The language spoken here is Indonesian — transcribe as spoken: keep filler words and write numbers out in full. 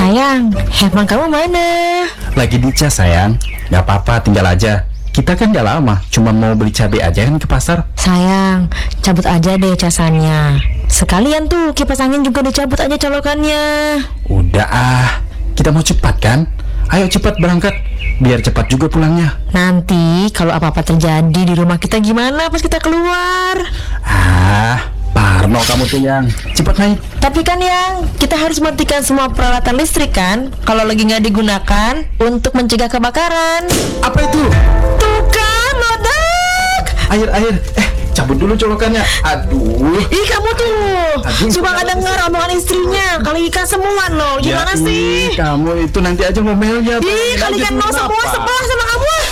Sayang, handphone kamu mana? Lagi dicas sayang. Gak apa-apa, tinggal aja. Kita kan gak lama, cuma mau beli cabai aja kan ke pasar. Sayang, cabut aja deh casannya. Sekalian tuh kipas angin juga dicabut aja colokannya. Udah ah, kita mau cepat kan? Ayo cepat berangkat, biar cepat juga pulangnya. Nanti kalau apa-apa terjadi di rumah kita gimana pas kita keluar? Ah, Parno kamu tuh yang cepat naik. Tapi kan yang kita harus matikan semua peralatan listrik kan kalau lagi nggak digunakan untuk mencegah kebakaran. Apa itu? Tuh kan, meledak. Air, air. Eh, cabut dulu colokannya. Aduh. Ih kamu tuh Aduh, suka nggak dengar omongan istrinya. Kalikan semua no. Gimana Ya, sih? ih, kamu itu nanti aja ngomelnya. Ih Nanti kalikan dulu no semua apa? sebelah sama kamu.